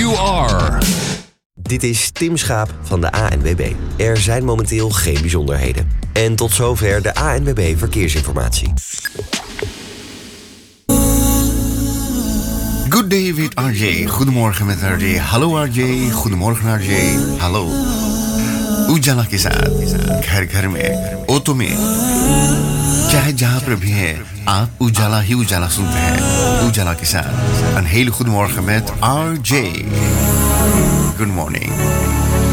you are. Dit is Tim Schaap van de ANWB. Er zijn momenteel geen bijzonderheden. En tot zover de ANWB Verkeersinformatie. Good day with RJ. Goedemorgen met RJ. Hallo RJ. Goedemorgen RJ. Hallo. उजाला के साथ घर घर में ऑटो में चाहे जहां पर भी हैं आप उजाला ही उजाला सुनते हैं उजाला के साथ een hele goede morgen met RJ. Good morning.